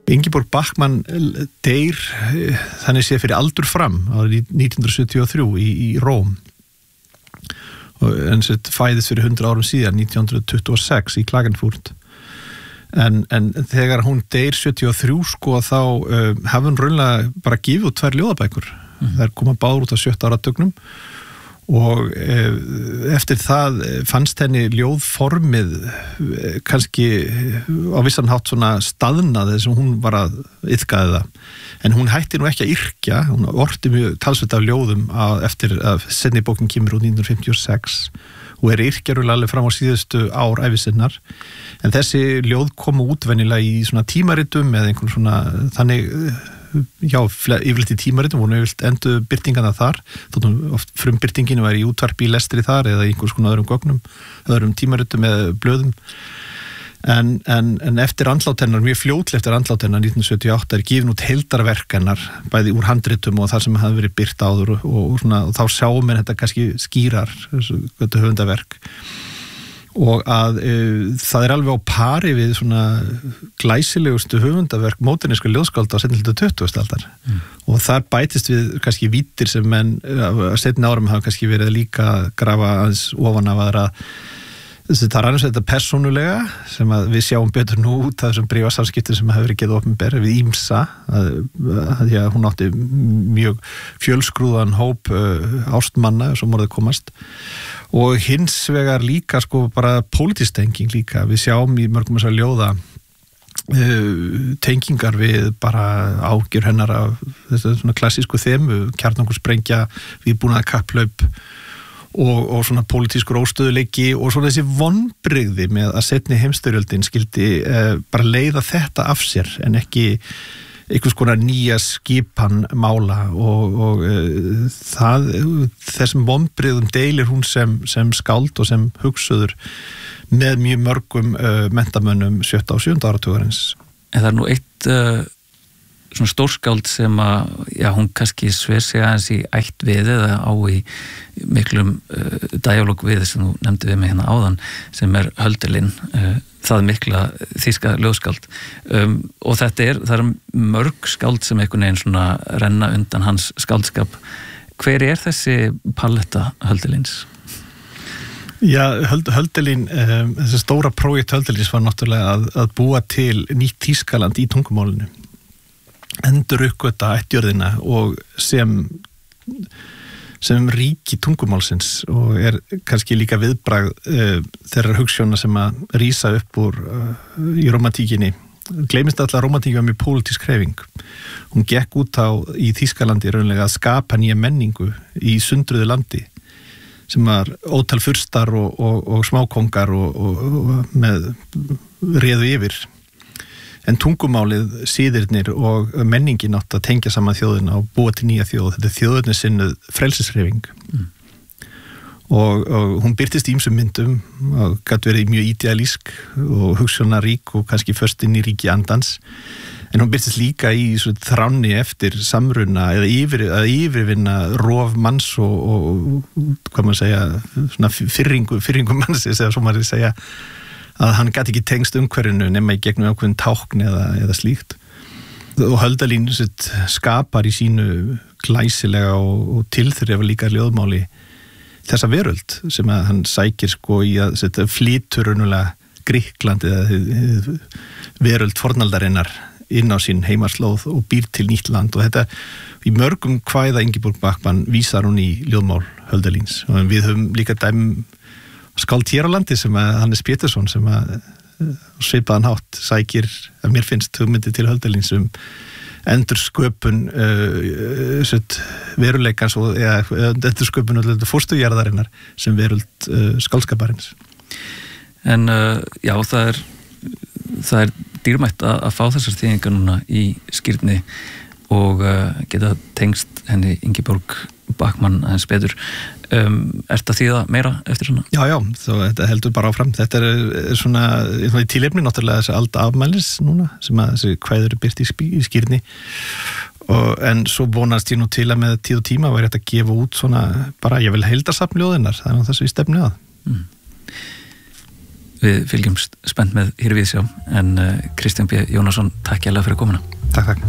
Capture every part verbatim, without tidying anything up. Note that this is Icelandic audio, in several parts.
Ingeborg Bachmann deyr þannig sé fyrir aldur fram árið nítján hundruð sjötíu og þrjú í, í Róm og en sett fæðist fyrir hundrað árum síðan nítján hundruð tuttugu og sex í Klagenfurt en, en þegar hún deyr sjötíu og þrjú sko þá uh, hafði hún raunlega bara gefið út tvær ljóðabækur mm. þær koma báður út á sjötta áratugnum og eftir það fannst henni ljóðformið kannski á vissan hátt svona staðnaði sem hún var að iðkaði það. En hún hætti nú ekki að yrkja, hún orti mjög talsveit af ljóðum að, eftir að seinni bókin kemur út nítján hundruð fimmtíu og sex og er yrkjarulega alveg fram á síðustu ár ævisinnar. En þessi ljóð komu útvenjulega í svona tímaritum eða einhvern svona þannig já, yfirleitt í tímaritum voru yfirleitt endu byrtingana þar þóttum oft frumbyrtinginu var í útvarpi í lestri þar eða einhvers konar öðrum gögnum öðrum tímaritum eða blöðum en, en, en eftir andlát hennar mjög fljótlega eftir andlát hennar nítján hundruð sjötíu og átta er gefin út heildarverk hennar bæði úr handritum og þar sem hafði verið byrt áður og, og, svona, og þá sjáum við þetta kannski skýrar þetta höfundaverk og að e, það er alveg á pari við svona glæsilegustu höfundaverk módernískra ljóðskálda á seinni hluta tuttugustu aldar mm. og þar bætist við kannski víddir sem menn að seinni árum hafa kannski verið líka að grafa aðeins ofan af aðra það er annars þetta persónulega sem að við sjáum betur nú út af þessum bréfasamskiptum sem hafa verið geð opinber við Ímsa að, að, að hún átti mjög fjölskrúðan hóp uh, ástmanna sem orðið komast og hins vegar líka sko bara pólitísk tenging líka við sjáum í mörgum þess að ljóða uh, tengingar við bara ágjur hennar af þessu svona klassísku þemu kjarnorkusprengja viðbúnaða kapplaup og, og svona pólitískur óstöðuleiki og svona þessi vonbrigði með að seinni heimsstyrjöldin skildi uh, bara leiða þetta af sér en ekki einhvers konar nýja skipan mála og, og uh, það, þessum vonbrigðum deilir hún sem, sem skáld og sem hugsuður með mjög mörgum uh, mentamönnum sjötta og sjöunda áratugarins. En það er nú eitt uh, svona stórskáld sem að, já, hún kannski sver sig aðeins í ætt við eða á í miklum uh, dialóg við sem þú nefndi við mig hérna áðan sem er Hölderlin uh, það mikla þýska ljóðskáld um, og þetta er, það er mörg skáld sem einhvern veginn svona renna undan hans skáldskap. Hver er þessi paletta Hölderlins? Já, Hölderlin, um, þessi stóra prójekt Hölderlins var náttúrulega að, að búa til nýtt Þýskaland í tungumálinu endur uppgöta ættjörðina og sem sem ríki tungumálsins og er kannski líka viðbragð uh, þeirra hugssjóna sem að rísa upp úr uh, í romantíkinni. Gleymist alltaf að romantíkin var mjög pólitísk hreyfing. Hún gekk út á í Þýskalandi raunlega að skapa nýja menningu í sundruðu landi sem var ótal furstar og, og, og smákongar og, og, og með réðu yfir. En tungumálið, síðirnir og menningin átt að tengja saman þjóðina og búa til nýja þjóð. Þetta er þjóðinni sinnuð frelsishreyfing. Mm. Og, og hún birtist í ýmsum myndum og gat verið mjög idealísk og hugsunarík og kannski först inn í ríki andans. En hún birtist líka í þránni eftir samruna eða yfir, að yfirvinna rof manns og, og hvað maður segja, svona fyrringu, fyrringu mannsins eða svo maður segja að hann gæti ekki tengst umhverfinu nema í gegnum ákveðin tákn eða, eða slíkt. Og Hölderlin skapar í sínu glæsilega og, og tilþrifa líka ljóðmáli þessa veröld sem að hann sækir sko í að setja flytur raunulega Grikkland eða veröld fornaldarinnar inn á sín heimaslóð og býr til nýtt land og þetta í mörgum kvæða Ingeborg Bachmann vísar hún í ljóðmál Hölderlins og við höfum líka dæmum skáld hér á landi sem að Hannes Pétursson sem að svipaðan hátt sækir að mér finnst hugmyndi til Hölderlins um endursköpun uh, veruleikans og ja, endursköpun fóstujarðarinnar sem veröld uh, skáldskaparins. En uh, já, það er það er dýrmætt að, að fá þessar þýðingar núna í skírni og uh, geta tengst henni Ingeborg Bachmann aðeins betur. Um, ertu að þýða meira eftir svona? Já, já, þá, þetta heldur bara áfram. Þetta er, er svona, í tilefni náttúrulega þessi alda afmælis núna sem að þessi kvæður er byrt í, í skírni og, en svo vonast ég nú til að með tíð og tíma væri þetta að gefa út svona bara, ég vil heildarsafn ljóðinnar, það er það sem ég stefni að. Mm. við fylgjum spennt með hér við sjá en uh, Kristján B. Jónasson, takk hérlega fyrir komuna. Takk, takk.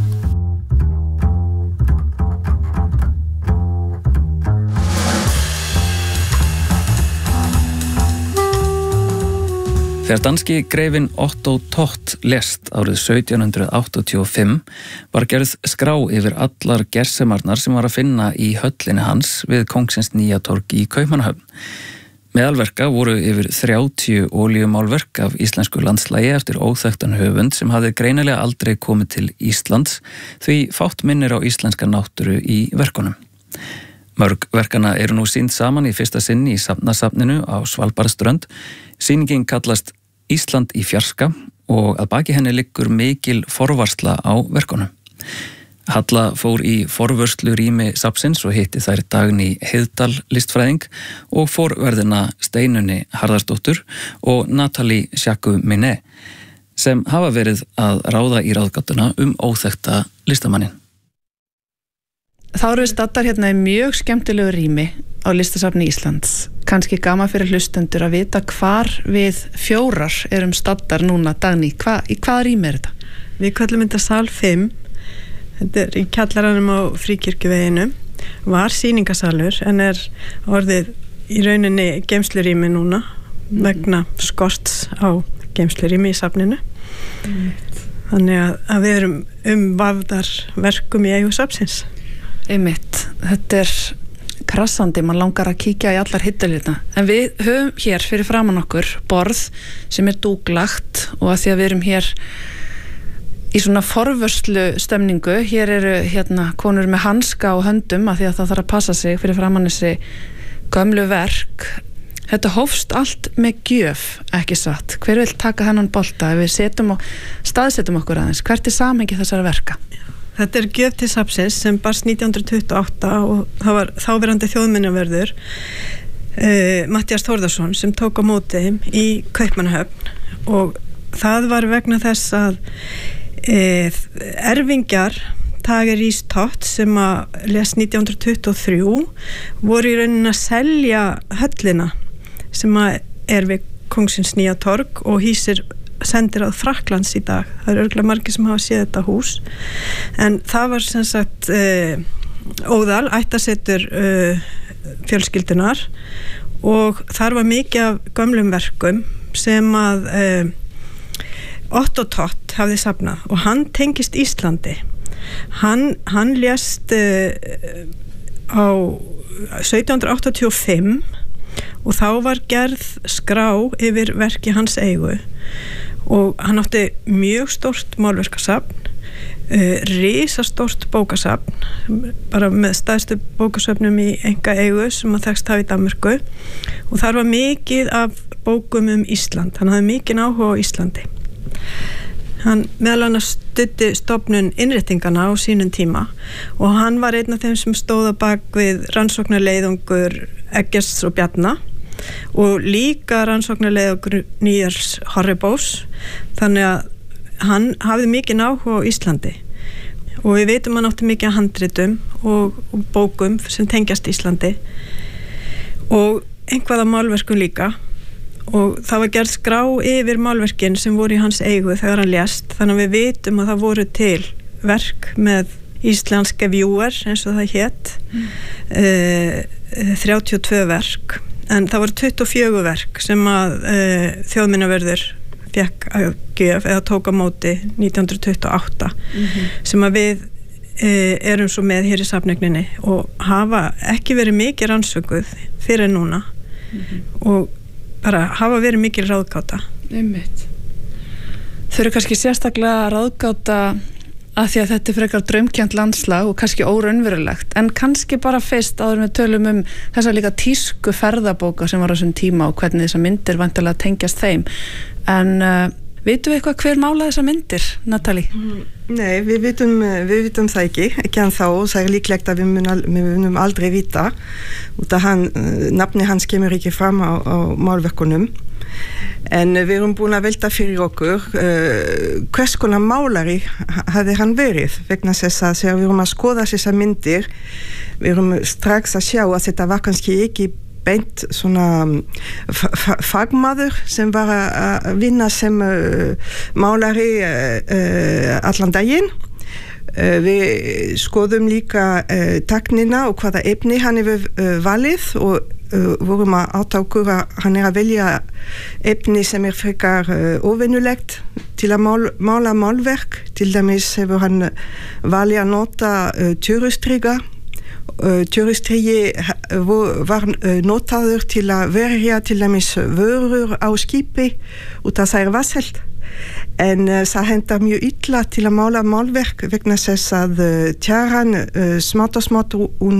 Þegar danski greifinn Otto Tott lést árið sautján hundrað áttatíu og fimm var gerð skrá yfir allar gersemarnar sem var að finna í höllinni hans við Kóngsins nýja torg í Kaupmannahöfn. Meðalverka voru yfir þrjátíu olíumálverk af íslensku landslægi eftir óþekktan höfund sem hafði greinilega aldrei komið til Íslands því fátt minnir á íslenska náttúru í verkunum. Mörg verkana eru nú sýnd saman í fyrsta sinn í safnasafninu á Svalbarðsströnd. Sýningin kallast Ísland í fjarska og að baki henni liggur mikil forvarsla á verkunum. Halla fór í forvörslu rými safnsins og hitti þær Dagný Heiðdal listfræðing og forverðina Steinunni Harðardóttur og Natalie Jacques-Minet sem hafa verið að ráða í ráðgátuna um óþekkta listamannin. Þá eru við staddar hérna í mjög skemmtilegu rými á listasafni Íslands. Kannski gaman fyrir hlustendur að vita hvar við fjórar erum staddar núna, Dagný. Hva, í hvaða rými er þetta? Við kallum þetta sal fimm. Þetta er í kjallaranum á Fríkirkjuveginu. Var sýningasalur en er orðið í rauninni geymslurými núna mm. vegna skorts á geymslurými í safninu. Mm. Þannig að, að við erum umvafðar verkum í eigu safnsins. Einmitt, þetta er krassandi, mann langar að kíkja í allar hittalirna. En við höfum hér fyrir framan okkur borð sem er dúklagt og að því að við erum hér í svona forvörslu stemningu. Hér eru hérna konur með hanska og höndum að því að það þarf að passa sig fyrir framan þessi gömlu verk. Þetta hófst allt með gjöf, ekki satt. Hver vil taka hennan bolta ef við setjum og staðsetjum okkur aðeins? Hvert er samhengi þessara verka? Þetta er gjöf til safnsins sem barst nítján hundruð tuttugu og átta og það var þáverandi þjóðminjavörður uh, Matthías Þórðarsson sem tók á móti þeim í Kaupmannahöfn og það var vegna þess að uh, erfingjar Tage Riis Tott sem að lést nítján hundruð tuttugu og þrjú voru í rauninni að selja höllina sem að er við Kóngsins nýja torg og hýsir sendir að Frakklands í dag. Það eru örugglega margir sem hafa séð þetta hús en það var sem sagt uh, óðal, ættasetur uh, fjölskyldunar og þar var mikið af gömlum verkum sem að uh, Otto Tott hafði safnað og hann tengist Íslandi. Hann, hann lést uh, á sautján hundruð áttatíu og fimm og þá var gerð skrá yfir verki hans eigu og hann átti mjög stórt málverkasafn, uh, risastórt bókasafn, bara með stærstu bókasafnum í enga eigu sem að þekkst hafa í Danmörku og þar var mikið af bókum um Ísland, hann hafði mikið áhuga á Íslandi. Hann meðal annars studdi stofnun innréttingana á sínum tíma og hann var einn af þeim sem stóða bak við rannsóknarleiðungur Eggerts og Bjarna og líka rannsóknarleiðungur Niels Horreboes, þannig að hann hafði mikið áhuga á Íslandi og við veitum hann átti mikið handritum og, og bókum sem tengjast Íslandi og einhverja málverkum líka og það var gerð skrá yfir málverkin sem voru í hans eigu þegar hann lést, þannig að við vitum að það voru til verk með íslenska viewer eins og það hét mm. uh, þrjátíu og tvö verk en það voru tuttugu og fjögur verk sem að uh, þjóðminjavörður fekk að gjöf eða tók á móti nítján hundruð tuttugu og átta mm-hmm. sem að við uh, erum svo með hér í safnegninni og hafa ekki verið mikið rannsökuð fyrir núna mm-hmm. og bara hafa verið mikil ráðgáta. Einmitt. Þau eru kannski sérstaklega ráðgáta að því að þetta er frekar draumkennt landslag og kannski óraunverulegt, en kannski bara fyrst áður við tölum um þessa líka tísku ferðabóka sem var á þessum tíma og hvernig þessar myndir vantilega tengjast þeim. En uh, vitum við eitthvað hver málaði þessar myndir, Natalie? Mm, nei, við vitum, við vitum það ekki, ekki ennþá, og það er líklegt að við munum, við munum aldrei vita, út af hann, nafni hans kemur ekki fram á, á málverkunum. En við erum búin að velta fyrir okkur uh, hvers konar málari hafði hann verið vegna þess að þegar við erum að skoða þessar myndir við erum strax að sjá að þetta var kannski ekki beint svona fagmaður sem var að vinna sem málari allan daginn. Við skoðum líka teknina og hvaða efni hann hefur valið og vorum að átta okkur að hann er að velja efni sem er frekar óvenjulegt til að mál, mála málverk. Til dæmis hefur hann valið að nota tjörustriga. Tjörustrigi var notaður til að verja til dæmis vörur á skipi út af það er vasselt. En uh, það hendar mjög illa til að mála málverk vegna þess að uh, tjaran uh, smátt og smátt hún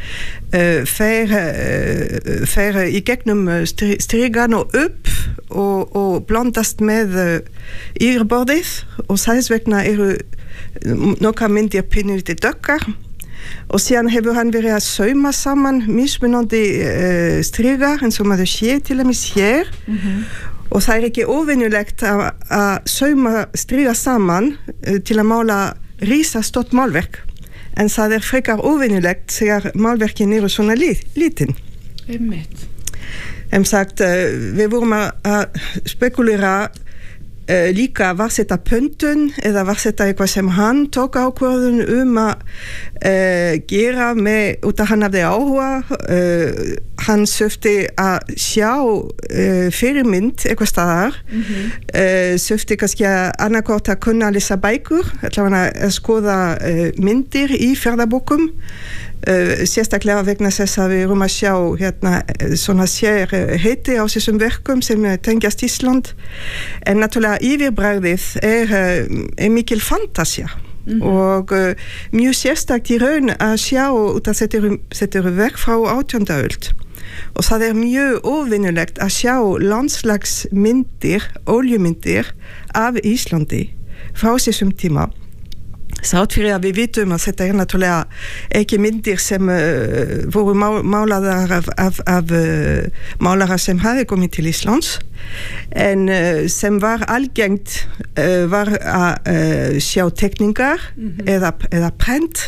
uh, fer, uh, fer í gegnum stri, strigan og upp og, og blandast með uh, yfirborðið og þess vegna eru nokkra myndir pínulítið dökkar og síðan hefur hann verið að sauma saman mismunandi uh, strigar eins og maður sér til dæmis hér mm-hmm. Og það er ekki óvenjulegt að, að sauma striga saman uh, til að mála risastórt málverk. En það er frekar óvenjulegt þegar málverkin eru svona lítinn. Einmitt. Em sagt, uh, við vorum að, að spekulera uh, líka var þetta pöntun eða var þetta eitthvað sem hann tók ákvörðun um að uh, gera með út að hann hafði áhuga. Uh, hann söfti að sjá uh, fyrirmynd eitthvað staðar mm-hmm. uh, söfti kannski að annarkort að kunna lesa bækur að skoða uh, myndir í ferðabókum uh, sérstaklega vegna þess að við erum að sjá hérna svona sér uh, heiti á þessum verkum sem uh, tengjast Ísland en náttúrulega yfirbragðið er, uh, er mikil fantasía mm-hmm. og uh, mjög sérstakt í raun að sjá út að þetta eru, þetta eru verk frá átjándu öld og það er mjög óvinnulegt að sjá landslagsmyndir, oljumyndir af Íslandi frá þessum tíma. Þrátt fyrir að við vitum að þetta er náttúrulega ekki myndir sem uh, voru má, málaðar af, af, af uh, málara sem hafi komið til Íslands en uh, sem var algengt uh, var að uh, sjá tekningar mm-hmm. eða, eða prent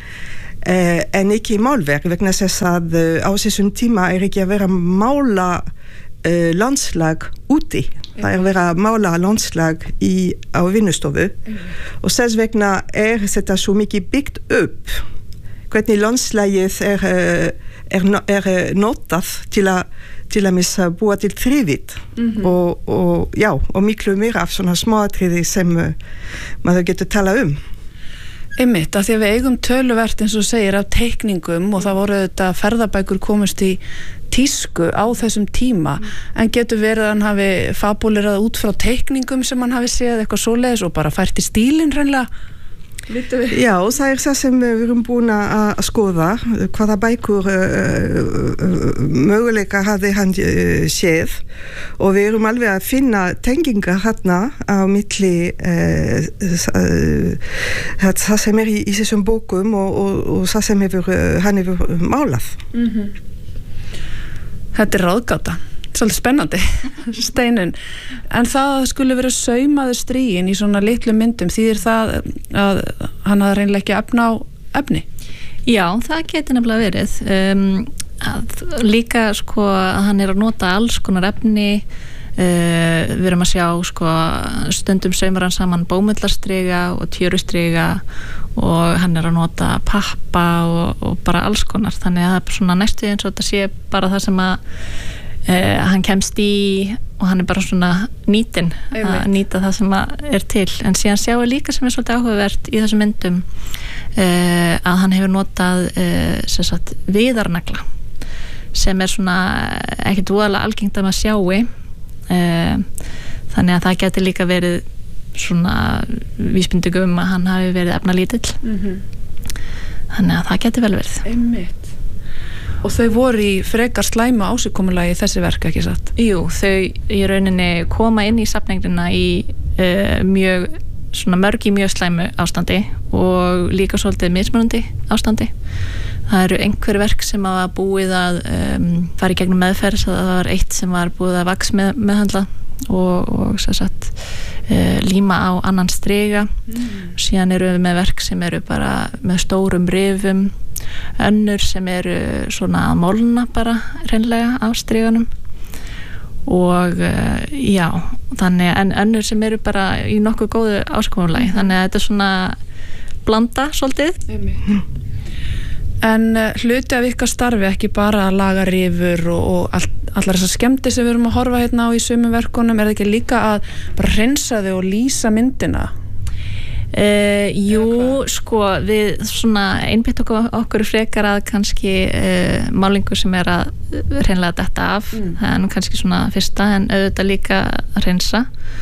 Uh, en ekki málverk vegna þess að uh, á þessum tíma er ekki að vera að mála uh, landslag úti yeah. það er að vera að mála landslag í, á vinnustofu mm. og þess vegna er þetta svo mikið byggt upp hvernig landslagið er, er, er notað til að til að missa búa til þrifit mm-hmm. og, og, já, og miklu meira af svona smáatriði sem uh, maður getur tala um Einmitt, að því að við eigum töluvert eins og segir af teikningum og það voru þetta ferðabækur komist í tísku á þessum tíma mm. en getur verið að hann hafi fabulerað út frá teikningum sem hann hafi séð eitthvað svoleiðis og bara fært í stílinn hreinlega Já, það er það sem við erum búin að skoða hvaða bækur uh, möguleika hafði hann uh, séð og við erum alveg að finna tengingar hérna á milli uh, uh, það sem er í, í þessum bókum og, og, og það sem hefur, uh, hann hefur málað mm-hmm. Þetta er ráðgáta svolítið spennandi Steinun, en það skulle vera saumaður strígin í svona litlu myndum þýðir það að hann hafði reynilega ekki efna á efni? Já, það getur nefnilega verið um, að líka sko að hann er að nota alls konar efni uh, við erum að sjá sko stundum saumar hann saman bómullarstriga og tjörustriga og hann er að nota pappa og, og bara alls konar, þannig að það er svona næstu eins og þetta sé bara það sem að Uh, hann kemst í og hann er bara svona nýtin að nýta það sem er til en síðan sjáum við líka sem er svolítið áhugavert í þessum myndum uh, að hann hefur notað uh, sem sagt viðarnagla sem er svona ekkert voðalega algengt að maður sjái uh, þannig að það geti líka verið svona vísbendingu um að hann hafi verið efnalítill mm-hmm. þannig að það geti vel verið Einmitt. Og þau voru í frekar slæma ásökumulagi þessi verk, ekki satt? Jú, þau í rauninni koma inn í safningina í uh, mjög, svona mörg í mjög slæmu ástandi og líka svolítið mismunandi ástandi. Það eru einhver verk sem hafa búið að um, fara í gegnum meðferð, svo það var eitt sem var búið að vaks með, meðhandla og, og svo satt uh, líma á annan striga. Mm. Síðan eru við með verk sem eru bara með stórum rifum önnur sem eru svona að molna bara hreinlega af striganum og já, þannig en önnur sem eru bara í nokkuð góðu áskomunlagi, þannig að þetta er svona blanda svolítið. En hluti af ykkar starfi ekki bara að laga rifur og, og all, allar þessar skemmti sem við erum að horfa hérna á í sumum verkunum, er það ekki líka að bara hreinsa þau og lýsa myndina? Uh, jú, sko við svona einbytt okkur, okkur frekar að kannski uh, málingu sem er að hreinlega detta af, mm. það er nú kannski svona fyrsta, en auðvitað líka að hreinsa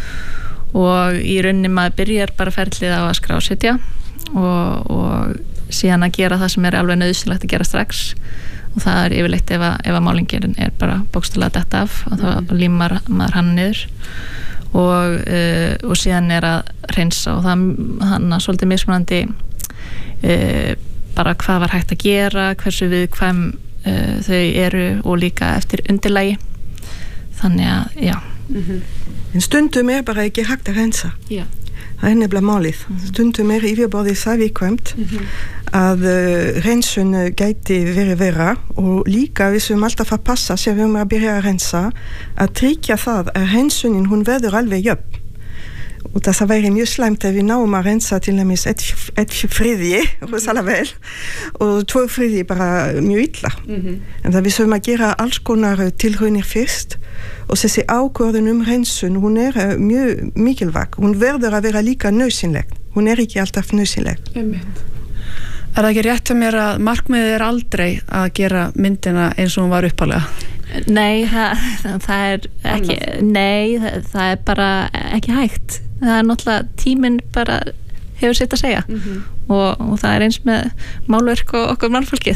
og í rauninni maður byrjar bara ferlið á að skrásetja og, og síðan að gera það sem er alveg nauðsynlegt að gera strax og það er yfirleitt ef að, ef að málingin er bara bókstaflega detta af og þá mm. límar maður hann niður og, uh, og síðan er að hreinsa og það hann að svolítið mismunandi uh, bara hvað var hægt að gera, hversu viðkvæm uh, þau eru og líka eftir undirlagi, þannig að já. Mm-hmm. En stundum er bara ekki hægt að hreinsa. Já. Það er nefnilega málið. Mm-hmm. Stundum er yfirborðið það viðkvæmt mm-hmm. að uh, hreinsun gæti verið vera og líka við sem alltaf að passa sem við erum að byrja að hreinsa að tryggja það að hreinsunin hún verður alveg jöfn og það væri mjög slæmt ef við náum að hreinsa til dæmis ett et friði rosalega vel og tvo friði bara mjög illa mm-hmm. en það við sem að gera alls konar tilraunir fyrst og þessi ákvörðun um hreinsun hún er mjög mikilvæg, hún verður að vera líka nauðsynleg, hún er ekki alltaf nauðsynleg. Er það ekki rétt fyrir mér að markmiðið er aldrei að gera myndina eins og hún var upphaflega? Nei, það, það er ekki, nei, það, það er bara ekki hægt. Það er náttúrulega tíminn bara hefur sitt að segja mm-hmm. og, og það er eins með málverk og okkur mannfólkið.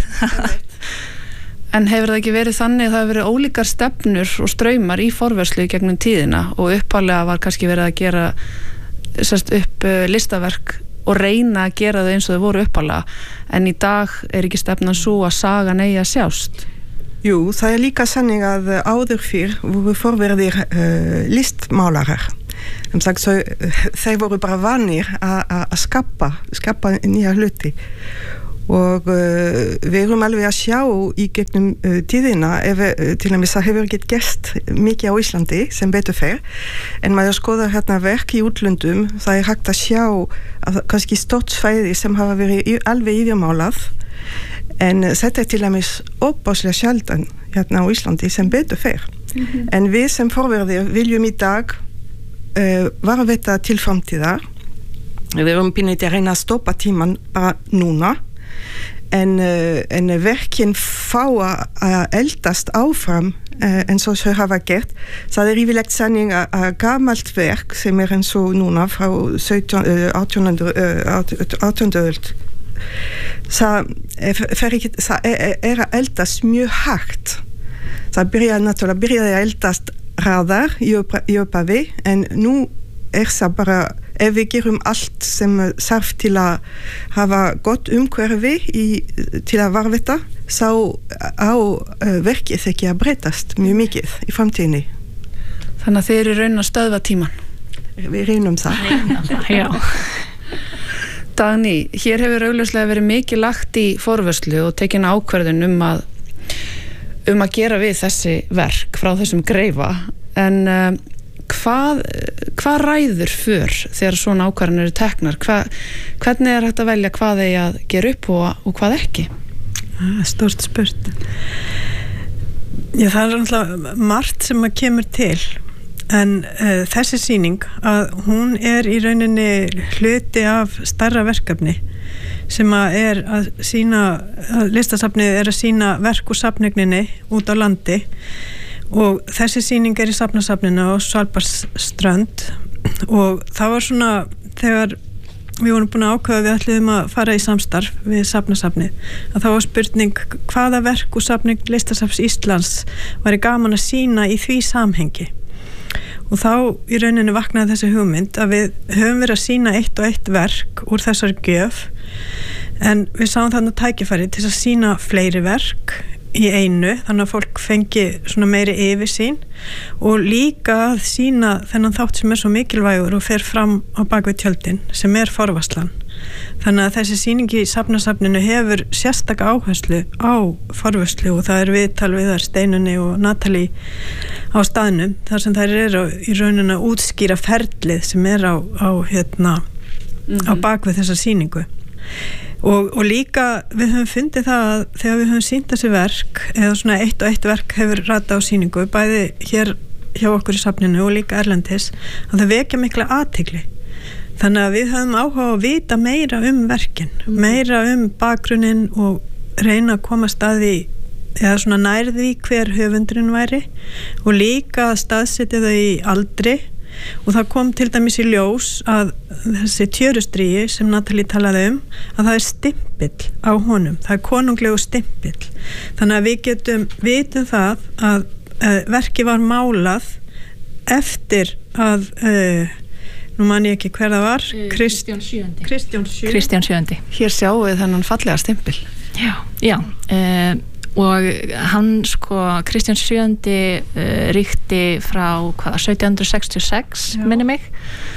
En hefur það ekki verið þannig að það hefur verið ólíkar stefnur og straumar í forvörslu í gegnum tíðina og upphaflega var kannski verið að gera sérst upp listaverk og reyna að gera þau eins og þau voru upphaflega, en í dag er ekki stefnan svo að sagan eigi að sjást? Jú, það er líka sannig að áður fyrr voru forverðir uh, listmálarar. Um sagt, så, uh, þeir voru bara vanir að skapa, skapa nýja hluti. Og uh, við erum alveg að sjá í gegnum uh, tíðina ef uh, til dæmis það hefur ekki gerst mikið á Íslandi sem betur fer en maður skoðar hérna verk í útlöndum það er hægt að sjá að kannski stort svæði sem hafa verið alveg yfirmálað en uh, þetta er til dæmis opaslega sjaldan hérna á Íslandi sem betur fer mm-hmm. en við sem forverðir viljum í dag uh, varðveita til framtíðar við erum pínlítið að reyna að stoppa tíman bara núna en, uh, en verkin fá að eldast áfram uh, en svo þau hafa gert það er yfirlegt sanning að gamalt verk sem er eins og núna frá átjándu öld það er að eldast mjög hægt það byrja náttúrulega byrjaði að eldast hraðar í upphafi en nú er það bara ef við gerum allt sem þarf til að hafa gott umhverfi í, til að varðveita þá á uh, verkið ekki að breytast mjög mikið í framtíðinni. Þannig að þeir eru raun að stöðva tíman? Við reynum það. Já. Dagný, hér hefur augljóslega verið mikið lagt í forvörslu og tekin ákvörðun um að um að gera við þessi verk frá þessum greifa en uh, Hvað, hvað ræður för þegar svona ákvarðanir eru teknar? Hva, hvernig er hægt að velja hvað eigi að gera upp og, og hvað ekki? Ah, stórt spurt. Já, það er náttúrulega margt sem að kemur til en uh, þessi sýning að hún er í rauninni hluti af stærra verkefni sem að er að sína að listasafnið er að sína verk úr safnegninni út á landi og þessi sýning er í safnasafninu á Svalbarðsströnd og það var svona þegar við vorum búin að ákveða við ætluðum að fara í samstarf við safnasafnið að það var spurning hvaða verk úr safning Listasafns Íslands væri gaman að sýna í því samhengi og þá í rauninni vaknaði þessi hugmynd að við höfum verið að sýna eitt og eitt verk úr þessari gjöf en við sáum þarna tækifæri til að sýna fleiri verk í einu, þannig að fólk fengi svona meiri yfirsýn og líka að sýna þennan þátt sem er svo mikilvægur og fer fram á bakvið tjöldin sem er forvarslan Þannig að þessi sýningi í safnasafninu hefur sérstaka áherslu á forvörslu og það er viðtal við þær Steinunni og Natalie á staðnum þar sem þær eru í rauninni að útskýra ferlið sem er á, á, hérna, mm-hmm. á bakvið þessa sýningu. Og, og líka við höfum fundið það að þegar við höfum sýnt þessi verk eða svona eitt og eitt verk hefur ratað á sýningu bæði hér hjá okkur í safninu og líka erlendis að það vekja mikla athygli. Þannig að við höfum áhuga að vita meira um verkin, meira um bakgrunnin og reyna að koma staði eða svona nærði hver höfundurinn væri og líka að staðsetja þau í aldri og það kom til dæmis í ljós að þessi tjörustríi sem Natalie talaði um að það er stimpill á honum, það er konunglegu stimpill. Þannig að við getum vitum það að uh, verki var málað eftir að uh, nú man ég ekki hver það var Kristján sjöundi Kristján sjöundi Kristján sjöundi Hér sjáum við þennan fallega stimpil. Já, já uh, og hann sko Kristján sjöundi uh, ríkti frá hvaða sautján sextíu og sex minni mig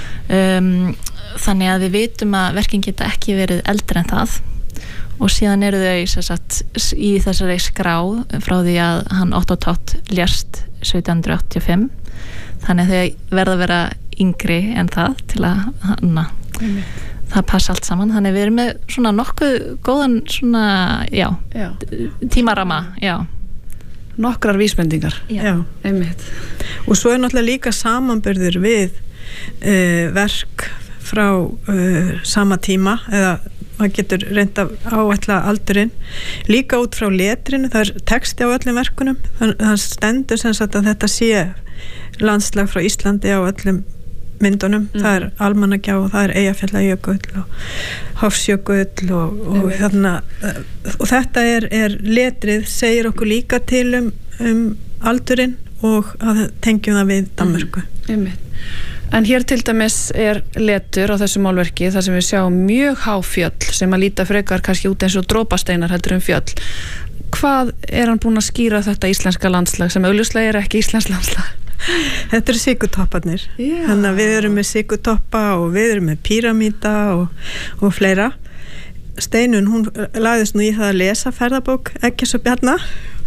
um, þannig að við vitum að verkin geta ekki verið eldri en það og síðan eru þau sem sagt, í þessari skrá frá því að hann Otto Tott lést sautján áttatíu og fimm þannig að þau verða að vera yngri en það til að hana, það passa allt saman þannig við erum með svona nokkuð góðan svona, já, já. tímarama já. Nokkrar vísbendingar já. Einmitt. Og svo er náttúrulega líka samanburður við uh, verk frá uh, sama tíma eða maður getur reynt að áætla aldurinn líka út frá letrinu, það er texti á öllum verkunum, það stendur sem sagt að þetta sé landslag frá Íslandi á öllum myndunum, mm. það er Almannagjá og það er Eyjafjallajökull og Hofsjökull og, og, þarna, og þetta er, er letrið segir okkur líka til um, um aldurinn og að tengjum það við Danmörku. Mm. En hér til dæmis er letur á þessu málverki þar sem við sjáum mjög há fjöll sem að líta frekar kannski út eins og drópasteinar heldur um fjöll. Hvað er hann búinn að skýra þetta íslenska landslag sem augljóslega er ekki íslenskt landslag? Þetta eru sigurtopparnir yeah. Þannig að við erum með sigurtoppa og við erum með píramíta og, og fleira. Steinun, hún lagðist nú í það að lesa ferðabók Eggerts og Bjarna